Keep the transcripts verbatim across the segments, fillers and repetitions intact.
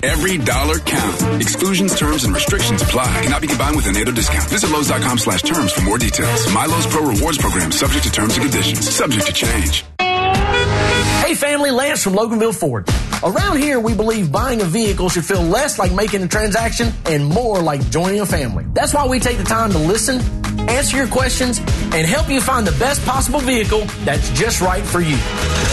Every dollar counts. Exclusions, terms, and restrictions apply. Cannot be combined with a NATO discount. Visit Lowe's.com slash terms for more details. My Lowe's Pro Rewards program subject to terms and conditions. Subject to change. Hey family, Lance from Loganville Ford. Around here, we believe buying a vehicle should feel less like making a transaction and more like joining a family. That's why we take the time to listen, answer your questions, and help you find the best possible vehicle that's just right for you.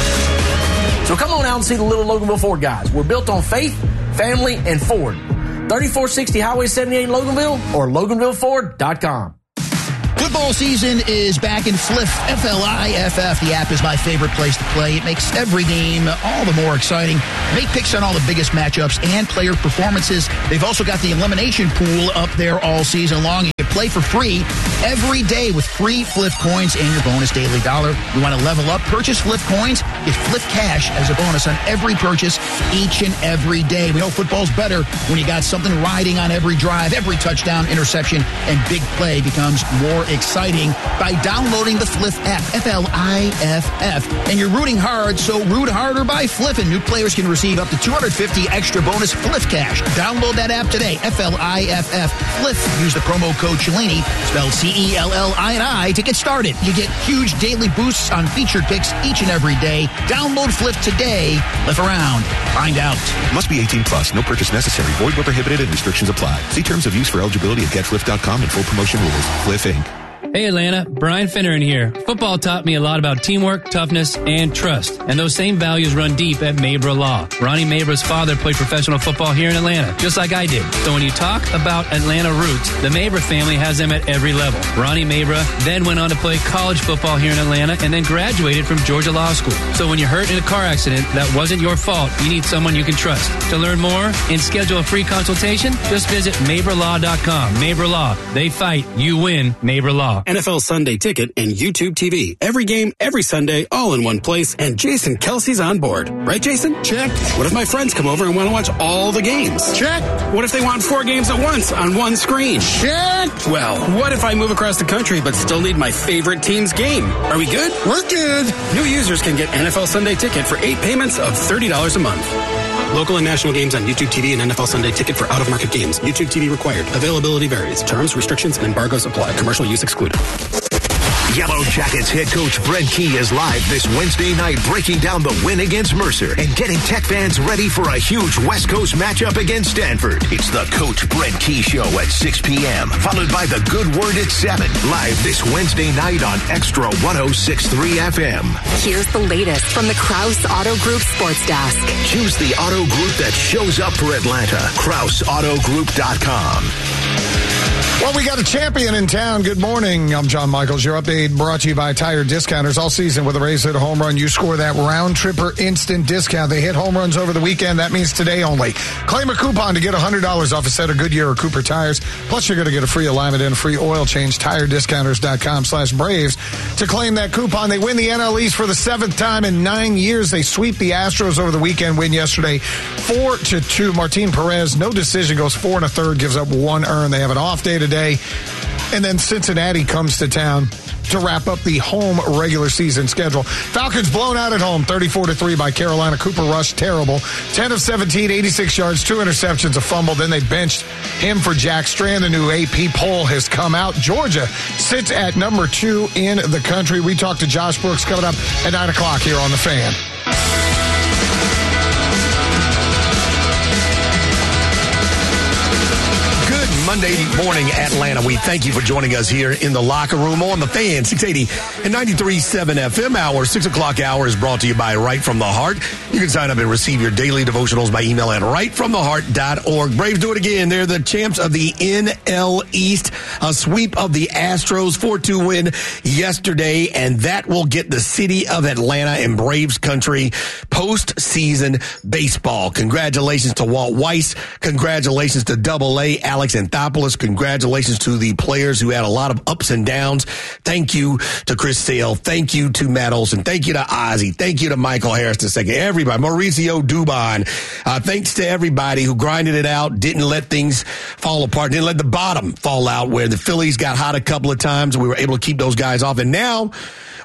So come on out and see the little Loganville Ford guys. We're built on faith, family, and Ford. thirty-four sixty Highway seventy-eight in Loganville or Loganville Ford dot com. Football season is back in Fliff, F L I F F. The app is my favorite place to play. It makes every game all the more exciting. Make picks on all the biggest matchups and player performances. They've also got the elimination pool up there all season long. You can play for free every day with free Fliff coins and your bonus daily dollar. You want to level up? Purchase Fliff coins. Get Fliff cash as a bonus on every purchase each and every day. We know football's better when you got something riding on every drive, every touchdown, interception, and big play becomes more exciting by downloading the Fliff app, F L I F F. And you're rooting hard, so root harder by Fliff. And new players can receive up to two hundred fifty extra bonus Fliff cash. Download that app today, F L I F F. Fliff. Use the promo code Cellini, spelled C E L L I N I, to get started. You get huge daily boosts on featured picks each and every day. Download Fliff today. Fliff around. Find out. Must be eighteen plus. No purchase necessary. Void where prohibited and restrictions apply. See terms of use for eligibility at get fliff dot com and full promotion rules. Fliff Incorporated. Hey Atlanta, Brian Finneran here. Football taught me a lot about teamwork, toughness, and trust. And those same values run deep at Mabra Law. Ronnie Mabra's father played professional football here in Atlanta, just like I did. So when you talk about Atlanta roots, the Mabra family has them at every level. Ronnie Mabra then went on to play college football here in Atlanta and then graduated from Georgia Law School. So when you're hurt in a car accident that wasn't your fault, you need someone you can trust. To learn more and schedule a free consultation, just visit Mabra Law dot com. Mabra Law. They fight. You win. Mabra Law. N F L Sunday Ticket and YouTube T V. Every game, every Sunday, all in one place, and Jason Kelsey's on board. Right, Jason? Check. What if my friends come over and want to watch all the games? Check. What if they want four games at once on one screen? Check. Well, what if I move across the country but still need my favorite team's game? Are we good? We're good. New users can get N F L Sunday Ticket for eight payments of thirty dollars a month. Local and national games on YouTube T V and N F L Sunday Ticket for out-of-market games. YouTube T V required. Availability varies. Terms, restrictions, and embargoes apply. Commercial use excluded. Yellow Jackets head coach Brent Key is live this Wednesday night breaking down the win against Mercer and getting Tech fans ready for a huge West Coast matchup against Stanford. It's the Coach Brent Key Show at six p.m., followed by The Good Word at seven, live this Wednesday night on Extra one oh six point three F M. Here's the latest from the Krause Auto Group Sports Desk. Choose the auto group that shows up for Atlanta. Krause Auto Group dot com. Well, we got a champion in town. Good morning. I'm John Michaels. Your update brought to you by Tire Discounters. All season with a Rays hit a home run, you score that round tripper instant discount. They hit home runs over the weekend. That means today only. Claim a coupon to get one hundred dollars off a set of Goodyear or Cooper tires. Plus, you're going to get a free alignment and a free oil change. Tire Discounters dot com slash Braves to claim that coupon. They win the N L East for the seventh time in nine years. They sweep the Astros over the weekend, win yesterday four to two. Martin Perez, no decision, goes four and a third, gives up one earned. They have an off day today. And then Cincinnati comes to town to wrap up the home regular season schedule. Falcons blown out at home, thirty-four to three by Carolina. Cooper Rush, terrible. ten of seventeen, eighty-six yards, two interceptions, a fumble. Then they benched him for Jack Strand. The new A P poll has come out. Georgia sits at number two in the country. We talked to Josh Brooks coming up at nine o'clock here on The Fan. Monday morning, Atlanta. We thank you for joining us here in the locker room on the Fan, six eighty and ninety-three point seven F M. Our six o'clock hour is brought to you by Right From the Heart. You can sign up and receive your daily devotionals by email at right from the heart dot org. Braves do it again. They're the champs of the N L East. A sweep of the Astros, four two win yesterday, and that will get the city of Atlanta in Braves country postseason baseball. Congratulations to Walt Weiss. Congratulations to Double A, Alex and Congratulations to the players who had a lot of ups and downs. Thank you to Chris Sale. Thank you to Matt Olson. Thank you to Ozzie. Thank you to Michael Harris the second. Everybody. Mauricio Dubon. Uh, thanks to everybody who grinded it out, didn't let things fall apart, didn't let the bottom fall out where the Phillies got hot a couple of times and we were able to keep those guys off. And now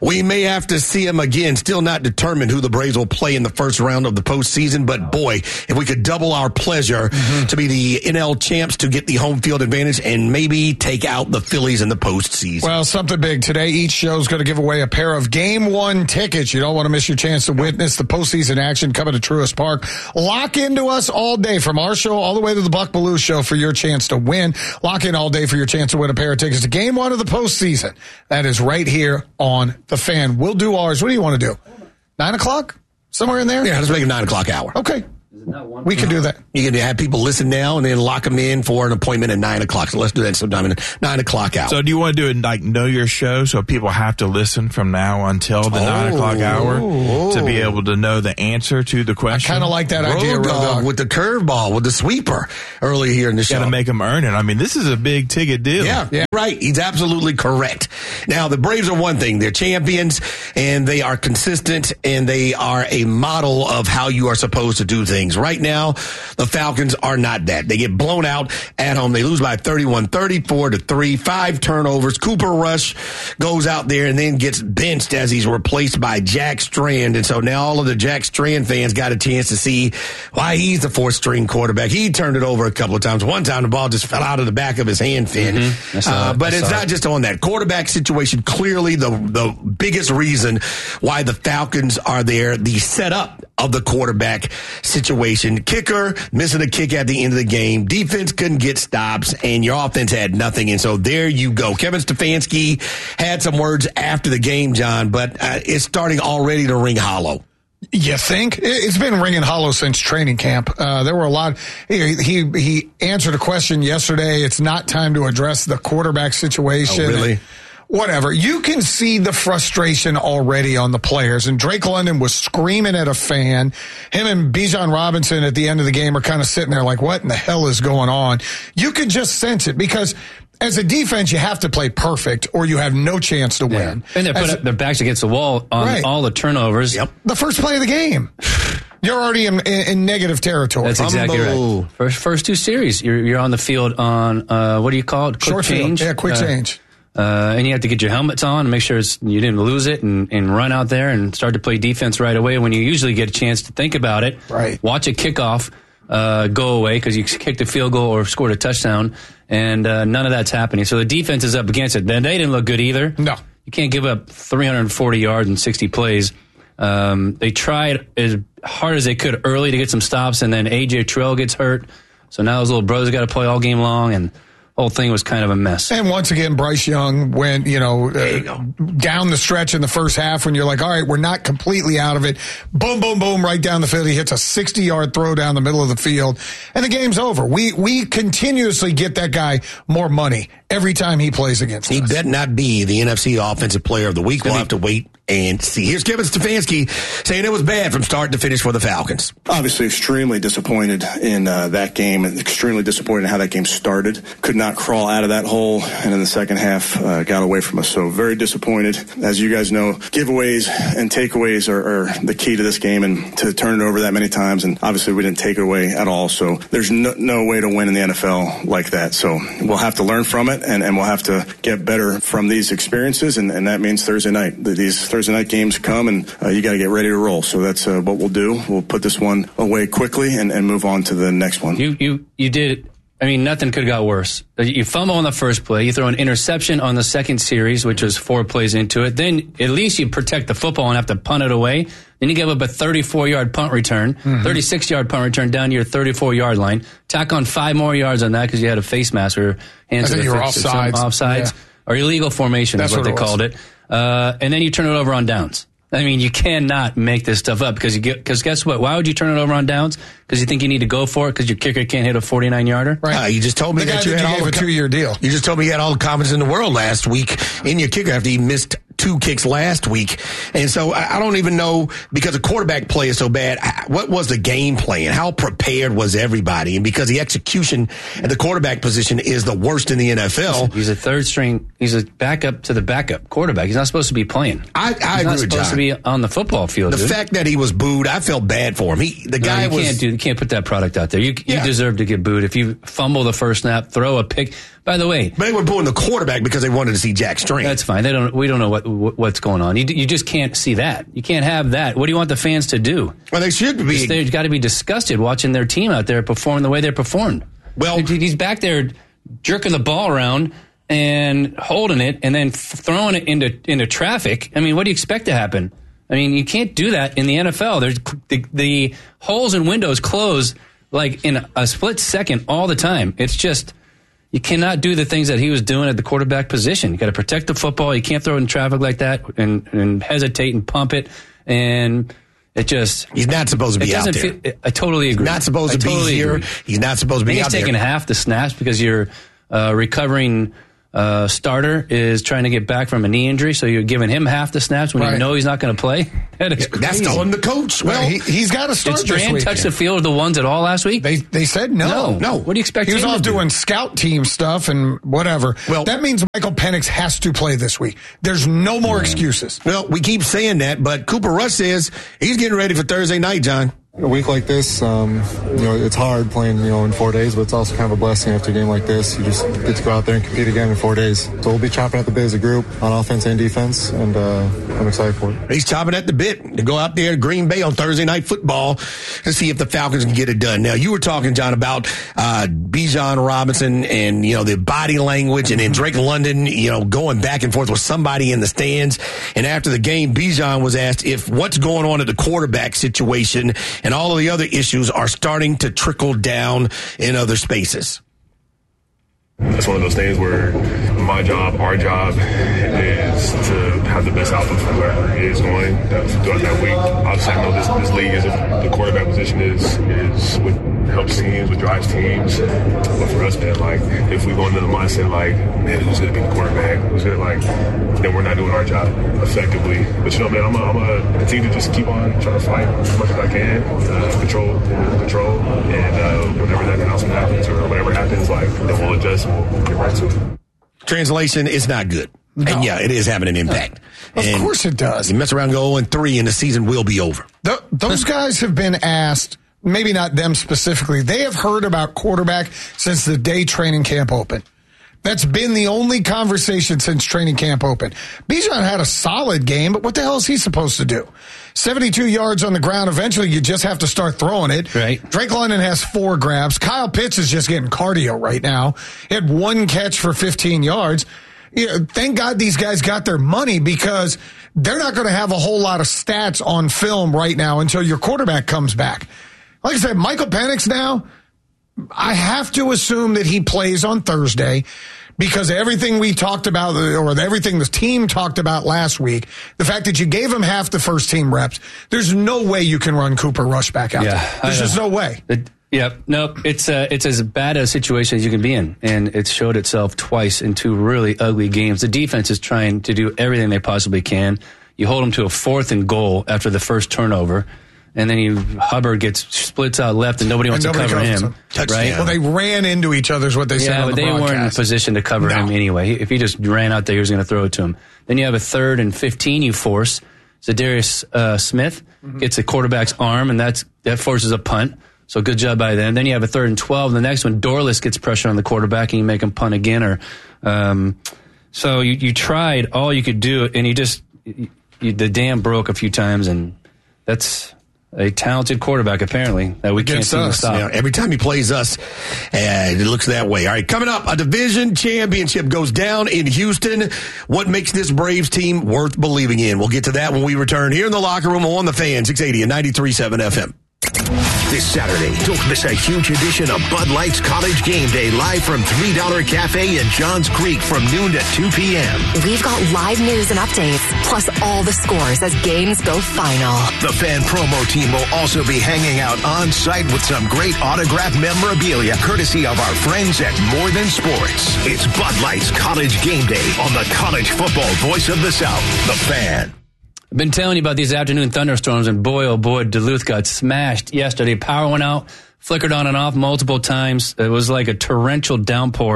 We may have to see him again. Still not determined who the Braves will play in the first round of the postseason. But, boy, if we could double our pleasure mm-hmm. to be the N L champs, to get the home field advantage, and maybe take out the Phillies in the postseason. Well, something big today. Each show is going to give away a pair of Game One tickets. You don't want to miss your chance to witness the postseason action coming to Truist Park. Lock into us all day from our show all the way to the Buck Belue show for your chance to win. Lock in all day for your chance to win a pair of tickets to Game One of the postseason. That is right here on The Fan. We'll do ours. What do you want to do? Nine o'clock? Somewhere in there? Yeah, let's make it nine o'clock hour. Okay. We can do that. You can have people listen now and then lock them in for an appointment at nine o'clock. So let's do that sometime in nine o'clock hour. So do you want to do it like know your show so people have to listen from now until the oh, nine o'clock hour oh. to be able to know the answer to the question? I kind of like that Road idea. Dog, Road Dog with the curveball, with the sweeper early here in the show. Got to make them earn it. I mean, this is a big ticket deal. Yeah, yeah, right. He's absolutely correct. Now, the Braves are one thing. They're champions, and they are consistent, and they are a model of how you are supposed to do things. Right now, the Falcons are not that. They get blown out at home. They lose by thirty-one thirty-four to three, five turnovers. Cooper Rush goes out there and then gets benched as he's replaced by Jack Strand. And so now all of the Jack Strand fans got a chance to see why he's the fourth string quarterback. He turned it over a couple of times. One time the ball just fell out of the back of his hand fin. Mm-hmm. Uh, but it's not just on that quarterback situation. Clearly the, the biggest reason why the Falcons are there, the setup of the quarterback situation. Kicker missing a kick at the end of the game. Defense couldn't get stops, and your offense had nothing. And so there you go. Kevin Stefanski had some words after the game, John, but uh, it's starting already to ring hollow. You think? It's been ringing hollow since training camp. Uh, there were a lot. He, he he answered a question yesterday. It's not time to address the quarterback situation. Oh, really? Whatever. You can see the frustration already on the players. And Drake London was screaming at a fan. Him and Bijan Robinson at the end of the game are kind of sitting there like, what in the hell is going on? You could just sense it because as a defense, you have to play perfect or you have no chance to win. Yeah. And they put as, up their backs against the wall on right. all the turnovers. Yep. The first play of the game. You're already in, in, in negative territory. That's exactly Humble. right. First, first two series, you're, you're on the field on, uh, what do you call it? Quick Short change? Field. Yeah, quick uh, change. Uh, and you have to get your helmets on and make sure it's, you didn't lose it and, and run out there and start to play defense right away when you usually get a chance to think about it. Right. Watch a kickoff uh, go away because you kicked a field goal or scored a touchdown, and uh, none of that's happening. So the defense is up against it. Then they didn't look good either. No. You can't give up three hundred forty yards in sixty plays. Um, they tried as hard as they could early to get some stops, and then A J Terrell gets hurt. So now his little brother's got to play all game long, and whole thing was kind of a mess. And once again, Bryce Young went, you know, uh, down the stretch in the first half when you're like, all right, we're not completely out of it. Boom, boom, boom, right down the field. He hits a sixty-yard throw down the middle of the field, and the game's over. We we continuously get that guy more money every time he plays against he us. He bet not be the N F C Offensive Player of the Week. We'll have to wait and see. Here's Kevin Stefanski saying it was bad from start to finish for the Falcons. Obviously extremely disappointed in uh, that game and extremely disappointed in how that game started. Could not crawl out of that hole, and in the second half uh, got away from us. So very disappointed. As you guys know, giveaways and takeaways are, are the key to this game, and to turn it over that many times, and obviously we didn't take it away at all. So there's no, no way to win in the N F L like that. So we'll have to learn from it, and, and we'll have to get better from these experiences, and, and that means Thursday night. These Thursday night games come, and uh, you got to get ready to roll. So that's uh, what we'll do. We'll put this one away quickly and, and move on to the next one. You you you did. I mean, nothing could have got worse. You fumble on the first play. You throw an interception on the second series, which was four plays into it. Then at least you protect the football and have to punt it away. Then you give up a thirty-four-yard punt return, mm-hmm. thirty-six-yard punt return down to your thirty-four-yard line. Tack on five more yards on that because you had a face mask or hands I think you were offsides. Offsides. Yeah. Or illegal formation That's is what, what they called it. Uh, and then you turn it over on downs. I mean, you cannot make this stuff up because you get, because guess what? Why would you turn it over on downs? Because you think you need to go for it because your kicker can't hit a forty-nine yarder? Right. Uh, you just told me the that you that had you all gave the a two-year deal. You just told me you had all the confidence in the world last week in your kicker after he missed two kicks last week. And so I don't even know, because the quarterback play is so bad, what was the game plan? How prepared was everybody? And because the execution at the quarterback position is the worst in the N F L. He's a third string. He's a backup to the backup quarterback. He's not supposed to be playing. I, I He's agree not with supposed John. to be on the football field. The dude. fact that he was booed, I felt bad for him. He, the guy no, you was. Can't do, you can't put that product out there. You, yeah. you deserve to get booed. If you fumble the first snap, throw a pick. By the way, but they were pulling the quarterback because they wanted to see Jack Strang. That's fine. They don't. We don't know what, what what's going on. You, you just can't see that. You can't have that. What do you want the fans to do? Well, they should be. They've got to be disgusted watching their team out there perform the way they performed. Well, he's back there jerking the ball around and holding it, and then throwing it into into traffic. I mean, what do you expect to happen? I mean, you can't do that in the N F L. There's the, the holes in windows close like in a split second all the time. It's just. You cannot do the things that he was doing at the quarterback position. You got to protect the football. You can't throw it in traffic like that and, and hesitate and pump it. And it just he's not supposed to be out there. Feel, I totally agree. Not supposed I to totally be here. Agree. He's not supposed to be and out there. He's taking half the snaps because your uh, recovering uh, starter is trying to get back from a knee injury. So you're giving him half the snaps when right. you know he's not going to play. That is yeah, that's on the coach. Well, he, he's got to start. Did Strand touch the field the ones at all last week? They they said no. No. no. What do you expect? He was him off to doing do? scout team stuff and whatever. Well, that means Michael Penix has to play this week. There's no more yeah. excuses. Well, we keep saying that, but Cooper Rush says he's getting ready for Thursday night, John. A week like this, um, you know, it's hard playing, you know, in four days, but it's also kind of a blessing after a game like this. You just get to go out there and compete again in four days. So we'll be chopping at the bit as a group on offense and defense, and uh, I'm excited for it. He's chopping at the bit to go out there to Green Bay on Thursday Night Football and see if the Falcons can get it done. Now, you were talking, John, about uh, Bijan Robinson and, you know, the body language, and then Drake London, you know, going back and forth with somebody in the stands. And after the game, Bijan was asked if what's going on at the quarterback situation and all of the other issues are starting to trickle down in other spaces. It's one of those things where my job, our job, is to have the best outcome for whoever is going throughout that week. Obviously, I know this, this league is the quarterback position is is what helps teams, what drives teams. But for us, man, like if we go into the mindset like, man, who's going to be the quarterback? Who's going to like? Then we're not doing our job effectively. But you know, man, I'm gonna continue to just keep on trying to fight as much as I can, uh, control, control, and uh, whenever that announcement happens or whatever happens, like then we'll adjust. We'll get right to it. Translation is not good. No. And yeah, it is having an impact. Of and course it does. You mess around and go oh and three and the season will be over. The, those guys have been asked, maybe not them specifically, they have heard about quarterback since the day training camp opened. That's been the only conversation since training camp opened. Bijan had a solid game, but what the hell is he supposed to do? seventy-two yards on the ground. Eventually, you just have to start throwing it. Right. Drake London has four grabs. Kyle Pitts is just getting cardio right now. He had one catch for fifteen yards. You know, thank God these guys got their money because they're not going to have a whole lot of stats on film right now until your quarterback comes back. Like I said, Michael Penix now, I have to assume that he plays on Thursday because everything we talked about, or everything the team talked about last week, the fact that you gave him half the first team reps, there's no way you can run Cooper Rush back out yeah, there. There's just no way. It, yep. Nope. It's, uh, it's as bad a situation as you can be in, and it showed itself twice in two really ugly games. The defense is trying to do everything they possibly can. You hold them to a fourth and goal after the first turnover. And then you, Hubbard gets splits out left, and nobody wants and nobody to cover him. him right? Well, they ran into each other, is what they yeah, said on but the they broadcast. weren't in a position to cover no. him anyway. If he just ran out there, he was going to throw it to him. Then you have a third and fifteen you force. Zadarius uh, Smith mm-hmm. gets a quarterback's arm, and that's that forces a punt. So good job by them. Then you have a third and twelve. And the next one, Dorless gets pressure on the quarterback, and you make him punt again. Or um, so you, you tried all you could do, and you just you, the dam broke a few times, and that's a talented quarterback, apparently, that we can't seem to stop. Yeah, every time he plays us, uh, it looks that way. All right, coming up, a division championship goes down in Houston. What makes this Braves team worth believing in? We'll get to that when we return here in the locker room on the Fan, six eighty and ninety-three point seven F M. This Saturday, don't miss a huge edition of Bud Light's College Game Day live from three dollar Cafe in Johns Creek from noon to two p.m. We've got live news and updates, plus all the scores as games go final. The Fan promo team will also be hanging out on site with some great autographed memorabilia, courtesy of our friends at More Than Sports. It's Bud Light's College Game Day on the college football voice of the South, The Fan. I've been telling you about these afternoon thunderstorms, and boy, oh boy, Duluth got smashed yesterday. Power went out, flickered on and off multiple times. It was like a torrential downpour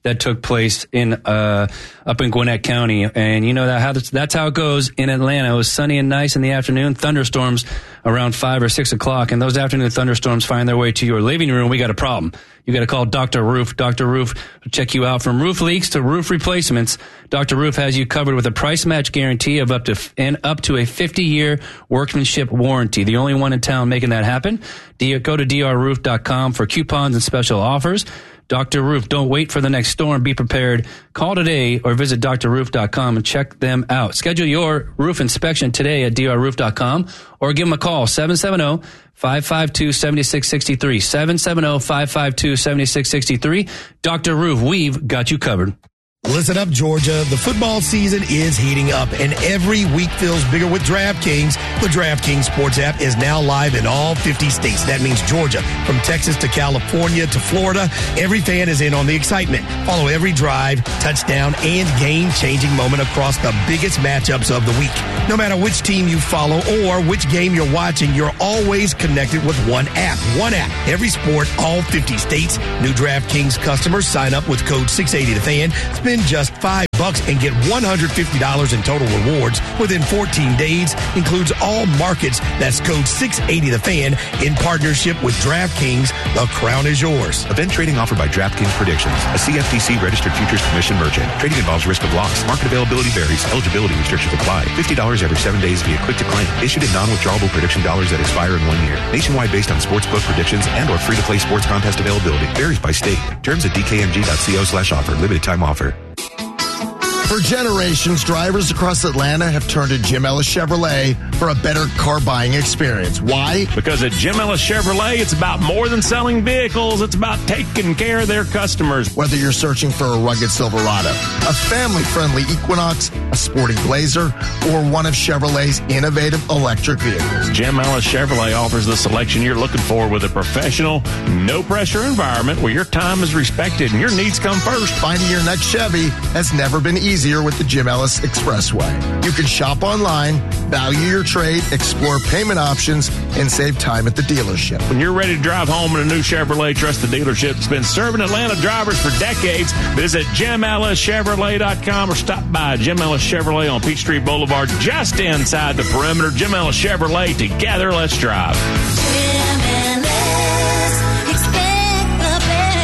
that took place in uh, up in Gwinnett County. And you know that how that's, that's how it goes in Atlanta. It was sunny and nice in the afternoon, thunderstorms around five or six o'clock, and those afternoon thunderstorms find their way to your living room. We got a problem. You got to call Doctor Roof. Doctor Roof will check you out from roof leaks to roof replacements. Doctor Roof has you covered with a price match guarantee of up to and up to a fifty-year workmanship warranty. The only one in town making that happen. Go to D R roof dot com for coupons and special offers. Doctor Roof, don't wait for the next storm. Be prepared. Call today or visit D R roof dot com and check them out. Schedule your roof inspection today at D R roof dot com or give them a call, seven seven zero, five five two, seven six six three, seven seven zero, five five two, seven six six three. Doctor Roof, we've got you covered. Listen up, Georgia. The football season is heating up, and every week feels bigger with DraftKings. The DraftKings Sports app is now live in all fifty states. That means Georgia, from Texas to California to Florida. Every fan is in on the excitement. Follow every drive, touchdown, and game-changing moment across the biggest matchups of the week. No matter which team you follow or which game you're watching, you're always connected with one app. One app. Every sport, all fifty states. New DraftKings customers sign up with code six eighty the fan. Spend just five bucks and get one hundred fifty dollars in total rewards within fourteen days. Includes all markets. That's code six eighty the fan in partnership with DraftKings. The crown is yours. Event trading offered by DraftKings Predictions, a C F T C registered futures commission merchant. Trading involves risk of loss. Market availability varies. Eligibility restrictions apply. fifty dollars every seven days via quick to claim. Issued in non-withdrawable prediction dollars that expire in one year. Nationwide based on sportsbook predictions and or free-to-play sports contest availability. Varies by state. Terms at d k m g dot co slash offer. Limited time offer. For generations, drivers across Atlanta have turned to Jim Ellis Chevrolet for a better car buying experience. Why? Because at Jim Ellis Chevrolet, it's about more than selling vehicles. It's about taking care of their customers. Whether you're searching for a rugged Silverado, a family-friendly Equinox, a sporty Blazer, or one of Chevrolet's innovative electric vehicles, Jim Ellis Chevrolet offers the selection you're looking for with a professional, no-pressure environment where your time is respected and your needs come first. Finding your next Chevy has never been easier with the Jim Ellis Expressway. You can shop online, value your trade, explore payment options, and save time at the dealership. When you're ready to drive home in a new Chevrolet, trust the dealership that's been serving Atlanta drivers for decades. Visit Jim Ellis Chevrolet dot com or stop by Jim Ellis Chevrolet on Peachtree Boulevard, just inside the perimeter. Jim Ellis Chevrolet, together, let's drive. Jim Ellis, expect the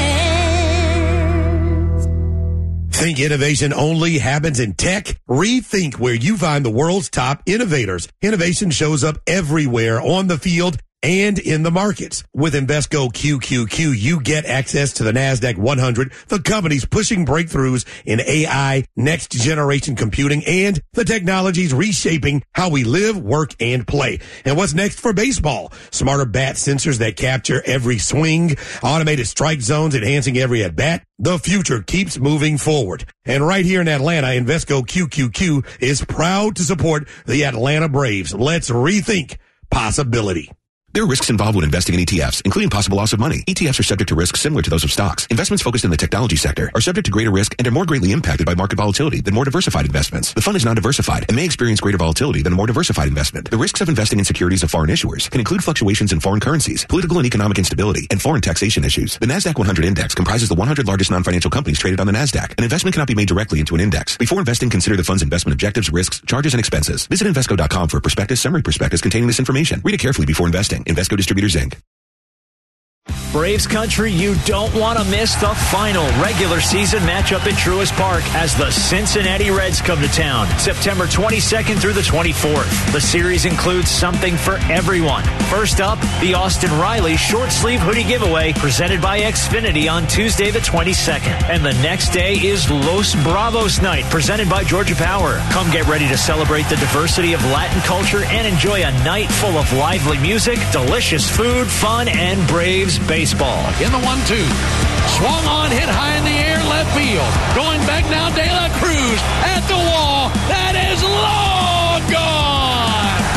best. Think innovation only happens in tech? Rethink where you find the world's top innovators. Innovation shows up everywhere on the field and in the markets. With Invesco Q Q Q, you get access to the NASDAQ one hundred, the companies pushing breakthroughs in A I, next generation computing, and the technologies reshaping how we live, work, and play. And what's next for baseball? Smarter bat sensors that capture every swing, automated strike zones enhancing every at-bat. The future keeps moving forward. And right here in Atlanta, Invesco Q Q Q is proud to support the Atlanta Braves. Let's rethink possibility. There are risks involved when investing in E T Fs, including possible loss of money. E T Fs are subject to risks similar to those of stocks. Investments focused in the technology sector are subject to greater risk and are more greatly impacted by market volatility than more diversified investments. The fund is non-diversified and may experience greater volatility than a more diversified investment. The risks of investing in securities of foreign issuers can include fluctuations in foreign currencies, political and economic instability, and foreign taxation issues. The NASDAQ one hundred index comprises the one hundred largest non-financial companies traded on the NASDAQ. An investment cannot be made directly into an index. Before investing, consider the fund's investment objectives, risks, charges, and expenses. Visit Invesco dot com for a prospectus, summary prospectus containing this information. Read it carefully before investing. Invesco Distributors Incorporated. Braves country, you don't want to miss the final regular season matchup at Truist Park as the Cincinnati Reds come to town September twenty-second through the twenty-fourth. The series includes something for everyone. First up, the Austin Riley short sleeve hoodie giveaway presented by Xfinity on Tuesday the twenty-second. And the next day is Los Bravos night presented by Georgia Power. Come get ready to celebrate the diversity of Latin culture and enjoy a night full of lively music, delicious food, fun, and Braves baseball. In the one two. Swung on, hit high in the air, left field. Going back now, De La Cruz at the wall. That is long gone. And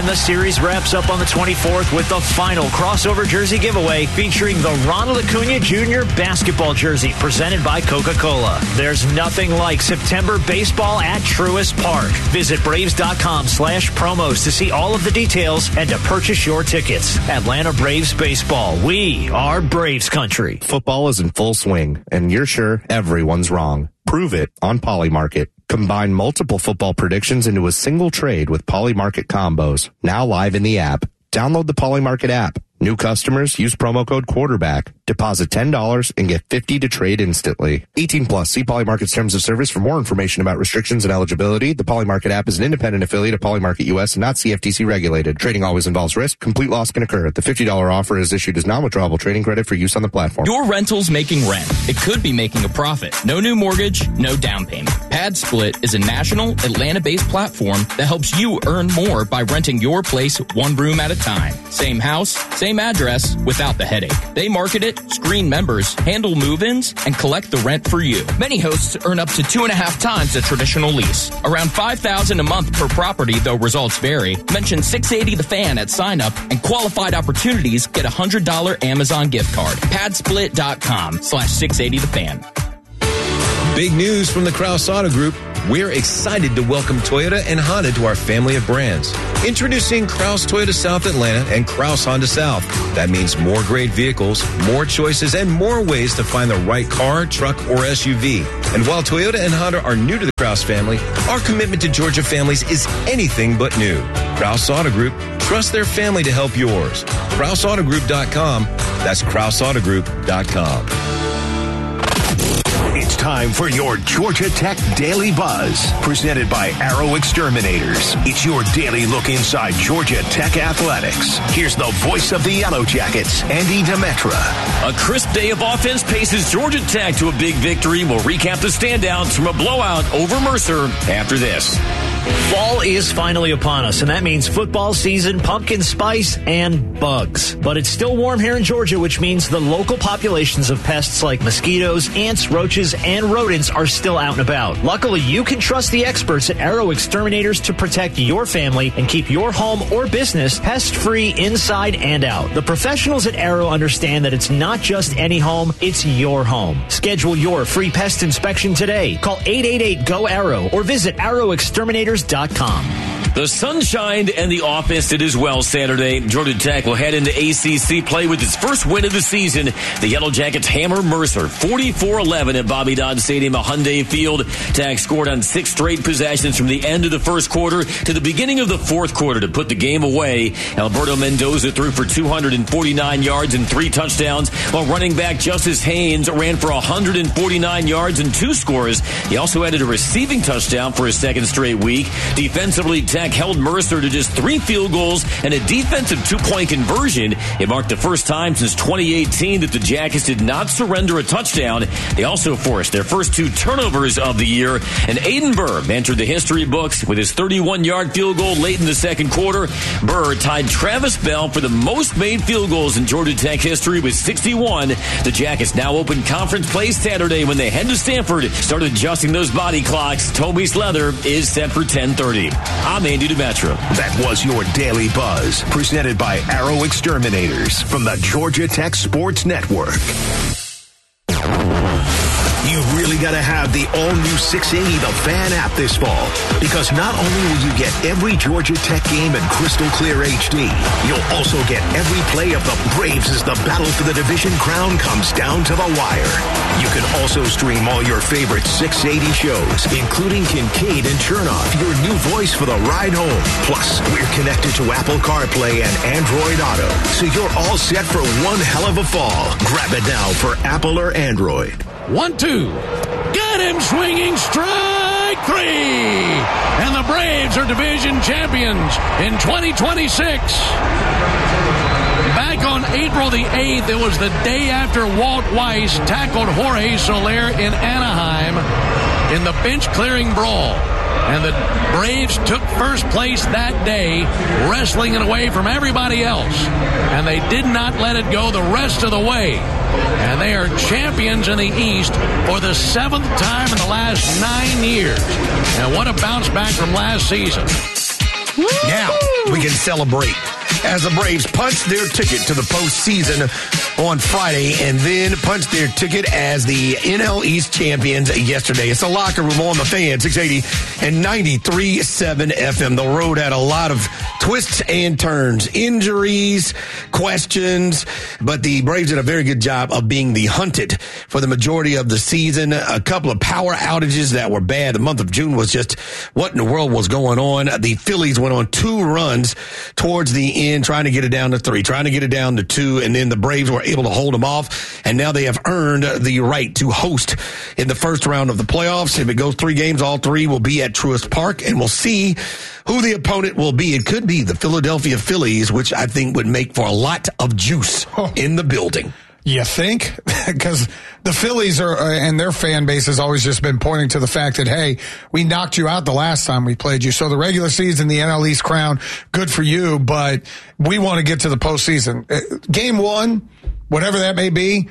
And the series wraps up on the twenty-fourth with the final crossover jersey giveaway featuring the Ronald Acuna Junior basketball jersey presented by Coca-Cola. There's nothing like September baseball at Truist Park. Visit Braves.com slash promos to see all of the details and to purchase your tickets. Atlanta Braves Baseball. We are Braves country. Football is in full swing, and you're sure everyone's wrong. Prove it on Polymarket. Combine multiple football predictions into a single trade with Polymarket combos. Now live in the app. Download the Polymarket app. New customers use promo code quarterback. Deposit ten dollars and get fifty dollars to trade instantly. eighteen plus. See Polymarket's terms of service for more information about restrictions and eligibility. The Polymarket app is an independent affiliate of Polymarket U S and not C F T C regulated. Trading always involves risk. Complete loss can occur. The fifty dollars offer is issued as non-withdrawable trading credit for use on the platform. Your rental's making rent. It could be making a profit. No new mortgage, no down payment. Pad Split is a national Atlanta-based platform that helps you earn more by renting your place one room at a time. Same house, same address, without the headache. They market it, screen members, handle move-ins, and collect the rent for you. Many hosts earn up to two and a half times a traditional lease. Around five thousand dollars a month per property, though results vary. Mention six eighty The Fan at sign up, and qualified opportunities get a one hundred dollars Amazon gift card. Padsplit.com slash 680 The Fan. Big news from the Kraus Auto Group. We're excited to welcome Toyota and Honda to our family of brands. Introducing Kraus Toyota South Atlanta and Kraus Honda South. That means more great vehicles, more choices, and more ways to find the right car, truck, or S U V. And while Toyota and Honda are new to the Kraus family, our commitment to Georgia families is anything but new. Kraus Auto Group, trust their family to help yours. Kraus Auto Group dot com. That's Kraus Auto Group dot com. It's time for your Georgia Tech Daily Buzz, presented by Arrow Exterminators. It's your daily look inside Georgia Tech athletics. Here's the voice of the Yellow Jackets, Andy Demetra. A crisp day of offense paces Georgia Tech to a big victory. We'll recap the standouts from a blowout over Mercer after this. Fall is finally upon us, and that means football season, pumpkin spice, and bugs. But it's still warm here in Georgia, which means the local populations of pests like mosquitoes, ants, roaches, and rodents are still out and about. Luckily, you can trust the experts at Arrow Exterminators to protect your family and keep your home or business pest-free inside and out. The professionals at Arrow understand that it's not just any home, it's your home. Schedule your free pest inspection today. Call eight eight eight, G O, ARROW or visit arrow exterminators dot com. The sun shined and the offense did as well Saturday. Georgia Tech will head into A C C play with its first win of the season. The Yellow Jackets hammer Mercer forty-four eleven at Bobby Dodd Stadium, a Hyundai Field. Tech scored on six straight possessions from the end of the first quarter to the beginning of the fourth quarter to put the game away. Alberto Mendoza threw for two hundred forty-nine yards and three touchdowns, while running back Justice Haynes ran for one hundred forty-nine yards and two scores. He also added a receiving touchdown for his second straight week. Defensively, Tech held Mercer to just three field goals and a defensive two-point conversion. It marked the first time since twenty eighteen that the Jackets did not surrender a touchdown. They also forced their first two turnovers of the year. And Aiden Burr entered the history books with his thirty-one-yard field goal late in the second quarter. Burr tied Travis Bell for the most made field goals in Georgia Tech history with sixty-one. The Jackets now open conference play Saturday when they head to Stanford. Start adjusting those body clocks. Toby's Leather is set for ten thirty. I'm Andy Demetra. That was your Daily Buzz, presented by Arrow Exterminators from the Georgia Tech Sports Network. You really got to have the all-new six eighty The Fan app this fall, because not only will you get every Georgia Tech game in crystal clear H D, you'll also get every play of the Braves as the battle for the division crown comes down to the wire. You can also stream all your favorite six eighty shows, including Kincaid and Chernoff, your new voice for the ride home. Plus, we're connected to Apple CarPlay and Android Auto, so you're all set for one hell of a fall. Grab it now for Apple or Android. One, two. Got him swinging strike three. And the Braves are division champions in twenty twenty-six. Back on April the eighth, it was the day after Walt Weiss tackled Jorge Soler in Anaheim in the bench-clearing brawl. And the Braves took first place that day, wrestling it away from everybody else. And they did not let it go the rest of the way. And they are champions in the East for the seventh time in the last nine years. And what a bounce back from last season. Now we can celebrate as the Braves punch their ticket to the postseason on Friday and then punch their ticket as the N L East champions yesterday. It's a locker room on the Fan, six eighty and ninety-three point seven F M. The road had a lot of twists and turns, injuries, questions, but the Braves did a very good job of being the hunted for the majority of the season. A couple of power outages that were bad. The month of June was just what in the world was going on. The Phillies went on two runs towards the end, trying to get it down to three, trying to get it down to two, and then the Braves were able to hold them off, and now they have earned the right to host in the first round of the playoffs. If it goes three games, all three will be at Truist Park, and we'll see who the opponent will be. It could be the Philadelphia Phillies, which I think would make for a lot of juice in the building. You think? Because the Phillies are, uh, and their fan base has always just been pointing to the fact that, hey, we knocked you out the last time we played you. So the regular season, the N L East crown, good for you, but we want to get to the postseason. Uh, game one, whatever that may be,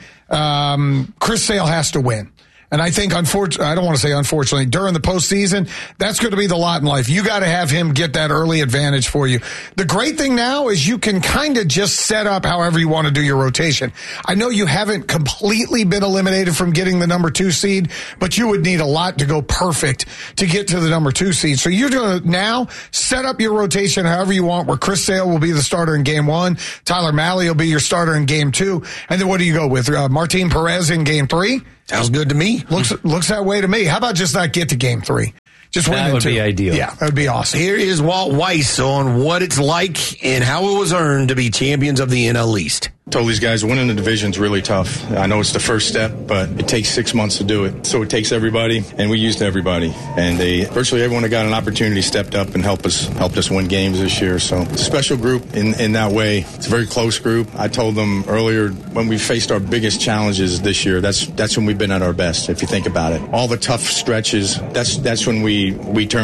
um, Chris Sale has to win. And I think, unfortunately, I don't want to say unfortunately, during the postseason, that's going to be the lot in life. You got to have him get that early advantage for you. The great thing now is you can kind of just set up however you want to do your rotation. I know you haven't completely been eliminated from getting the number two seed, but you would need a lot to go perfect to get to the number two seed. So you're going to now set up your rotation however you want, where Chris Sale will be the starter in game one, Tyler Mahle will be your starter in game two, and then what do you go with? Uh, Martin Perez in game three? Sounds good to me. Looks looks that way to me. How about just not get to game three? Just win that would two. be ideal. Yeah, that would be awesome. Here is Walt Weiss on what it's like and how it was earned to be champions of the N L East. Told these guys winning the division is really tough. I know it's the first step, but it takes six months to do it. So it takes everybody, and we used everybody. And they virtually everyone that got an opportunity stepped up and helped us helped us win games this year. So it's a special group in, in that way. It's a very close group. I told them earlier when we faced our biggest challenges this year, that's that's when we've been at our best. If you think about it, all the tough stretches, that's that's when we we turn.